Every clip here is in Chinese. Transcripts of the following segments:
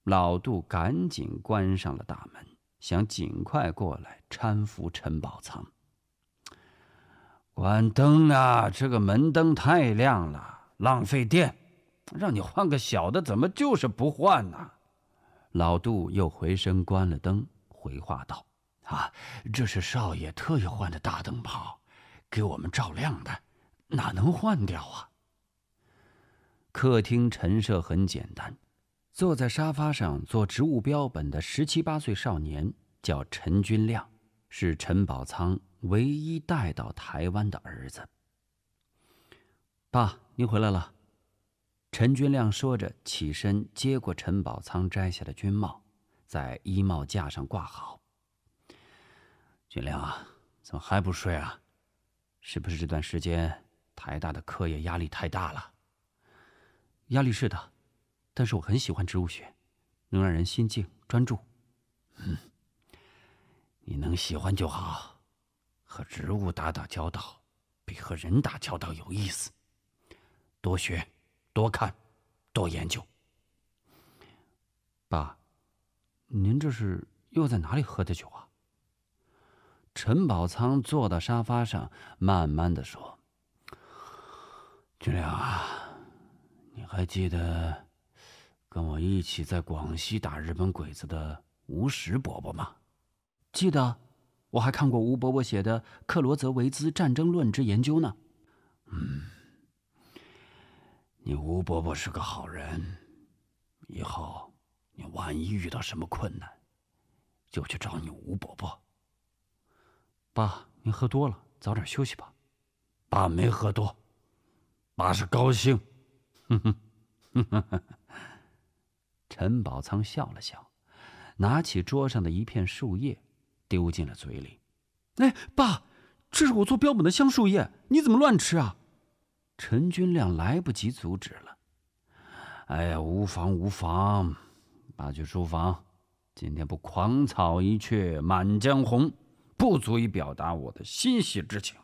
老杜赶紧关上了大门，想尽快过来搀扶陈宝仓。关灯啊！这个门灯太亮了，浪费电。让你换个小的，怎么就是不换呢？老杜又回身关了灯，回话道：“啊，这是少爷特意换的大灯泡，给我们照亮的，哪能换掉啊？”客厅陈设很简单，坐在沙发上做职务标本的17、18岁少年叫陈军亮，是陈宝仓唯一带到台湾的儿子。爸，您回来了。陈军亮说着，起身接过陈宝仓摘下的军帽，在衣帽架上挂好。军亮啊，怎么还不睡啊？是不是这段时间台大的课业压力太大了？压力是的，但是我很喜欢植物学，能让人心静专注。你能喜欢就好，和植物打打交道，比和人打交道有意思。多学，多看，多研究。爸，您这是又在哪里喝的酒啊？陈宝仓坐到沙发上，慢慢的说：“军亮啊，你还记得跟我一起在广西打日本鬼子的吴石伯伯吗？”记得，我还看过吴伯伯写的《克罗泽维兹战争论之研究》呢。你吴伯伯是个好人，以后你万一遇到什么困难，就去找你吴伯伯。爸，您喝多了，早点休息吧。爸没喝多，爸是高兴。陈宝仓笑了笑，拿起桌上的一片树叶，丢进了嘴里。哎，爸，这是我做标本的香树叶，你怎么乱吃啊？陈军亮来不及阻止了。哎呀，无妨无妨，爸去书房，今天不狂草一雀满江红，不足以表达我的欣喜之情。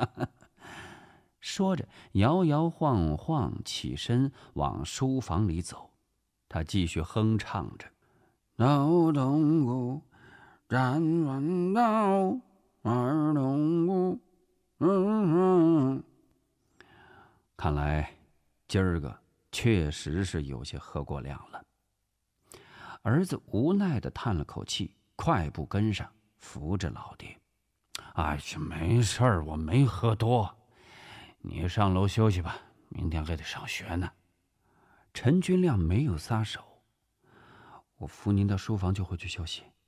说着，摇摇晃晃起身往书房里走。他继续哼唱着：“劳动物，战乱闹，儿童物。”看来今儿个确实是有些喝过量了。儿子无奈地叹了口气，快步跟上，扶着老爹：“哎呀，没事儿，我没喝多。你上楼休息吧，明天还得上学呢。”陈军亮没有撒手：“我扶您到书房就回去休息，